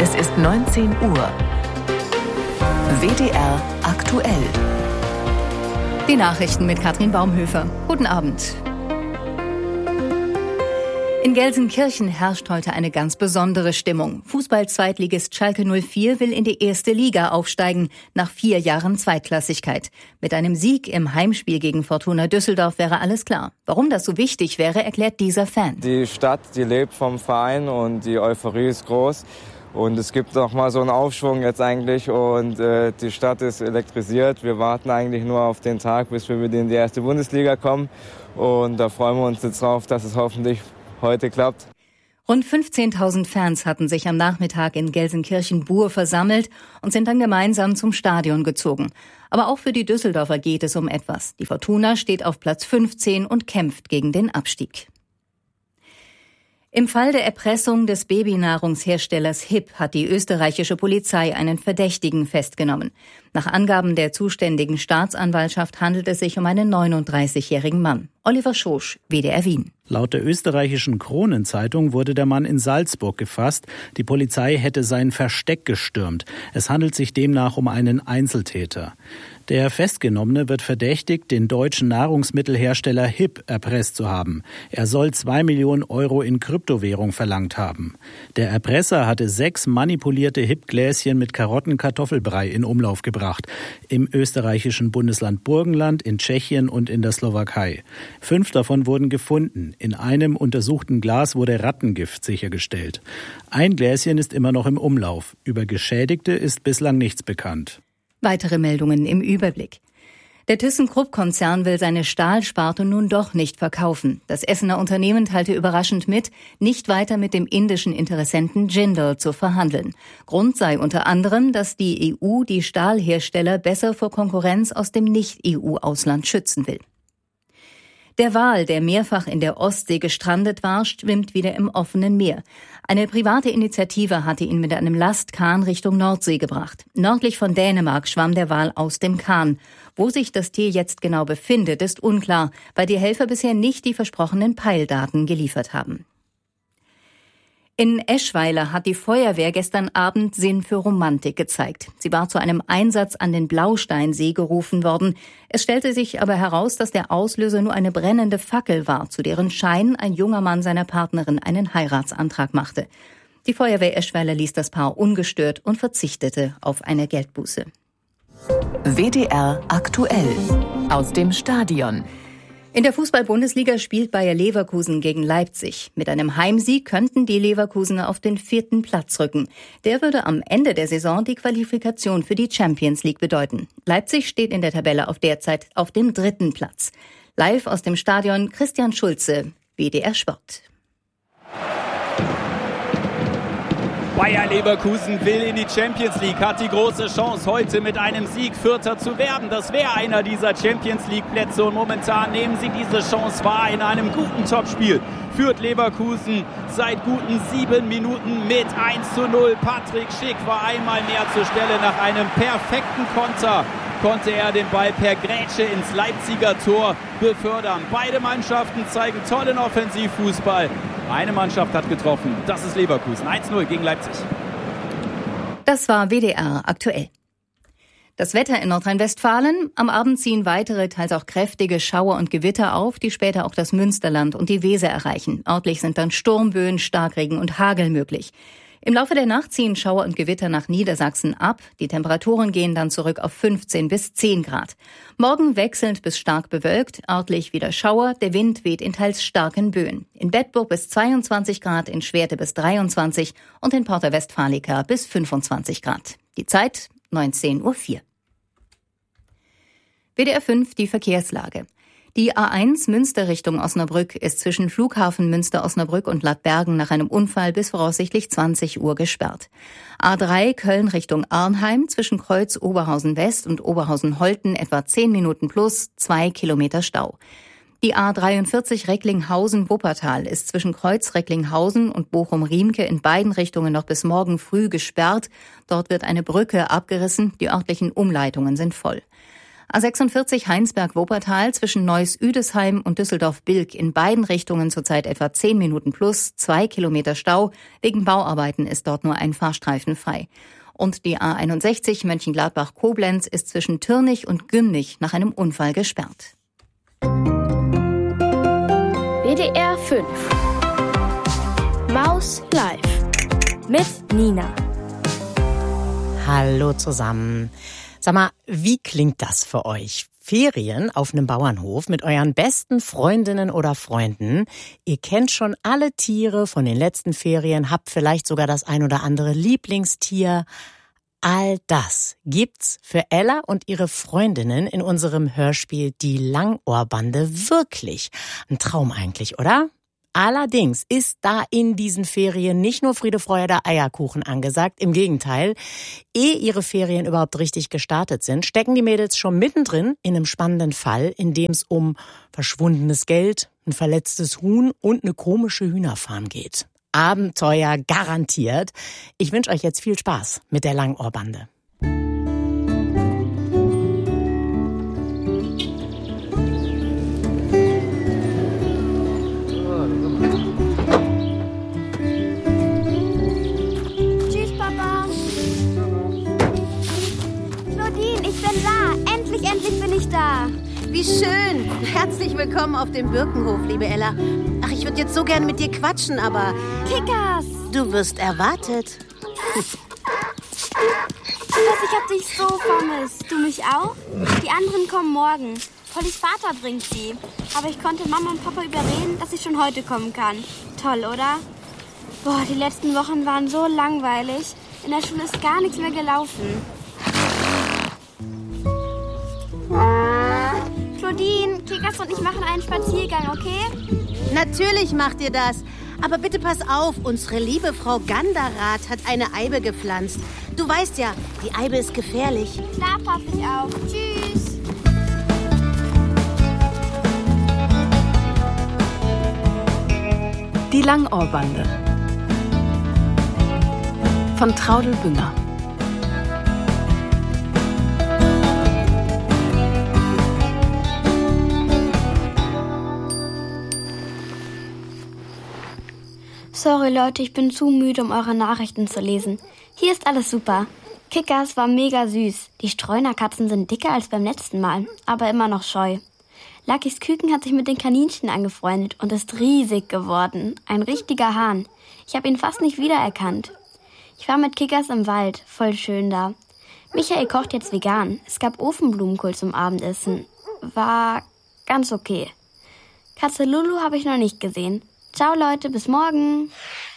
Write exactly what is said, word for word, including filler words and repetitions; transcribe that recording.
Es ist neunzehn Uhr. W D R aktuell. Die Nachrichten mit Katrin Baumhöfer. Guten Abend. In Gelsenkirchen herrscht heute eine ganz besondere Stimmung. Fußball-Zweitligist Schalke null vier will in die erste Liga aufsteigen, nach vier Jahren Zweitklassigkeit. Mit einem Sieg im Heimspiel gegen Fortuna Düsseldorf wäre alles klar. Warum das so wichtig wäre, erklärt dieser Fan. Die Stadt, die lebt vom Verein und die Euphorie ist groß. Und es gibt noch mal so einen Aufschwung jetzt eigentlich und äh, die Stadt ist elektrisiert. Wir warten eigentlich nur auf den Tag, bis wir wieder in die erste Bundesliga kommen. Und da freuen wir uns jetzt drauf, dass es hoffentlich heute klappt. Rund fünfzehntausend Fans hatten sich am Nachmittag in Gelsenkirchen-Buhr versammelt und sind dann gemeinsam zum Stadion gezogen. Aber auch für die Düsseldorfer geht es um etwas. Die Fortuna steht auf Platz fünfzehn und kämpft gegen den Abstieg. Im Fall der Erpressung des Babynahrungsherstellers Hip hat die österreichische Polizei einen Verdächtigen festgenommen. Nach Angaben der zuständigen Staatsanwaltschaft handelt es sich um einen neununddreißigjährigen Mann. Oliver Schosch, W D R Wien. Laut der österreichischen Kronenzeitung wurde der Mann in Salzburg gefasst. Die Polizei hätte sein Versteck gestürmt. Es handelt sich demnach um einen Einzeltäter. Der Festgenommene wird verdächtigt, den deutschen Nahrungsmittelhersteller Hip erpresst zu haben. Er soll zwei Millionen Euro in Kryptowährung verlangt haben. Der Erpresser hatte sechs manipulierte Hip-Gläschen mit Karottenkartoffelbrei in Umlauf gebracht. Im österreichischen Bundesland Burgenland, in Tschechien und in der Slowakei. Fünf davon wurden gefunden. In einem untersuchten Glas wurde Rattengift sichergestellt. Ein Gläschen ist immer noch im Umlauf. Über Geschädigte ist bislang nichts bekannt. Weitere Meldungen im Überblick. Der ThyssenKrupp-Konzern will seine Stahlsparte nun doch nicht verkaufen. Das Essener Unternehmen teilte überraschend mit, nicht weiter mit dem indischen Interessenten Jindal zu verhandeln. Grund sei unter anderem, dass die E U die Stahlhersteller besser vor Konkurrenz aus dem Nicht-E U-Ausland schützen will. Der Wal, der mehrfach in der Ostsee gestrandet war, schwimmt wieder im offenen Meer. Eine private Initiative hatte ihn mit einem Lastkahn Richtung Nordsee gebracht. Nördlich von Dänemark schwamm der Wal aus dem Kahn. Wo sich das Tier jetzt genau befindet, ist unklar, weil die Helfer bisher nicht die versprochenen Peildaten geliefert haben. In Eschweiler hat die Feuerwehr gestern Abend Sinn für Romantik gezeigt. Sie war zu einem Einsatz an den Blausteinsee gerufen worden. Es stellte sich aber heraus, dass der Auslöser nur eine brennende Fackel war, zu deren Schein ein junger Mann seiner Partnerin einen Heiratsantrag machte. Die Feuerwehr Eschweiler ließ das Paar ungestört und verzichtete auf eine Geldbuße. W D R aktuell aus dem Stadion. In der Fußball-Bundesliga spielt Bayer Leverkusen gegen Leipzig. Mit einem Heimsieg könnten die Leverkusener auf den vierten Platz rücken. Der würde am Ende der Saison die Qualifikation für die Champions League bedeuten. Leipzig steht in der Tabelle auf derzeit auf dem dritten Platz. Live aus dem Stadion Christian Schulze, W D R Sport. Bayer Leverkusen will in die Champions League, hat die große Chance, heute mit einem Sieg Vierter zu werden. Das wäre einer dieser Champions League Plätze und momentan nehmen sie diese Chance wahr in einem guten Topspiel. Führt Leverkusen seit guten sieben Minuten mit eins zu null. Patrick Schick war einmal mehr zur Stelle. Nach einem perfekten Konter konnte er den Ball per Grätsche ins Leipziger Tor befördern. Beide Mannschaften zeigen tollen Offensivfußball. Eine Mannschaft hat getroffen, das ist Leverkusen. eins zu null gegen Leipzig. Das war W D R aktuell. Das Wetter in Nordrhein-Westfalen. Am Abend ziehen weitere, teils auch kräftige Schauer und Gewitter auf, die später auch das Münsterland und die Weser erreichen. Örtlich sind dann Sturmböen, Starkregen und Hagel möglich. Im Laufe der Nacht ziehen Schauer und Gewitter nach Niedersachsen ab. Die Temperaturen gehen dann zurück auf fünfzehn bis zehn Grad. Morgen wechselnd bis stark bewölkt, örtlich wieder Schauer. Der Wind weht in teils starken Böen. In Bedburg bis zweiundzwanzig Grad, in Schwerte bis dreiundzwanzig und in Porta Westfalica bis fünfundzwanzig Grad. Die Zeit neunzehn Uhr vier. W D R fünf, die Verkehrslage. Die A eins Münster Richtung Osnabrück ist zwischen Flughafen Münster-Osnabrück und Ladbergen nach einem Unfall bis voraussichtlich zwanzig Uhr gesperrt. A drei Köln Richtung Arnheim zwischen Kreuz Oberhausen West und Oberhausen-Holten etwa zehn Minuten plus, zwei Kilometer Stau. Die A dreiundvierzig Recklinghausen-Wuppertal ist zwischen Kreuz Recklinghausen und Bochum-Riemke in beiden Richtungen noch bis morgen früh gesperrt. Dort wird eine Brücke abgerissen, die örtlichen Umleitungen sind voll. A sechsundvierzig Heinsberg-Wuppertal zwischen Neuss-Üdesheim und Düsseldorf-Bilk in beiden Richtungen zurzeit etwa zehn Minuten plus, zwei Kilometer Stau. Wegen Bauarbeiten ist dort nur ein Fahrstreifen frei. Und die A einundsechzig Mönchengladbach-Koblenz ist zwischen Türnich und Gümnich nach einem Unfall gesperrt. W D R fünf Maus Live mit Nina. Hallo zusammen. Sag mal, wie klingt das für euch? Ferien auf einem Bauernhof mit euren besten Freundinnen oder Freunden. Ihr kennt schon alle Tiere von den letzten Ferien, habt vielleicht sogar das ein oder andere Lieblingstier. All das gibt's für Ella und ihre Freundinnen in unserem Hörspiel Die Langohrbande wirklich. Ein Traum eigentlich, oder? Allerdings ist da in diesen Ferien nicht nur Friede, Freude, Eierkuchen angesagt. Im Gegenteil, ehe ihre Ferien überhaupt richtig gestartet sind, stecken die Mädels schon mittendrin in einem spannenden Fall, in dem es um verschwundenes Geld, ein verletztes Huhn und eine komische Hühnerfarm geht. Abenteuer garantiert. Ich wünsche euch jetzt viel Spaß mit der Langohrbande. Endlich bin ich da. Wie schön. Herzlich willkommen auf dem Birkenhof, liebe Ella. Ach, ich würde jetzt so gerne mit dir quatschen, aber... Kickers! Du wirst erwartet. Ich hab dich so vermisst. Du mich auch? Die anderen kommen morgen. Pollys Vater bringt sie. Aber ich konnte Mama und Papa überreden, dass ich schon heute kommen kann. Toll, oder? Boah, die letzten Wochen waren so langweilig. In der Schule ist gar nichts mehr gelaufen. Claudine, Kickers und ich machen einen Spaziergang, okay? Natürlich macht ihr das. Aber bitte pass auf, unsere liebe Frau Gandarath hat eine Eibe gepflanzt. Du weißt ja, die Eibe ist gefährlich. Klar, pass ich auf. Tschüss. Die Langohrbande von Traudl Bünger. Sorry Leute, ich bin zu müde, um eure Nachrichten zu lesen. Hier ist alles super. Kickers war mega süß. Die Streunerkatzen sind dicker als beim letzten Mal, aber immer noch scheu. Luckys Küken hat sich mit den Kaninchen angefreundet und ist riesig geworden. Ein richtiger Hahn. Ich habe ihn fast nicht wiedererkannt. Ich war mit Kickers im Wald, voll schön da. Michael kocht jetzt vegan. Es gab Ofenblumenkohl zum Abendessen. War ganz okay. Katze Lulu habe ich noch nicht gesehen. Ciao Leute, bis morgen.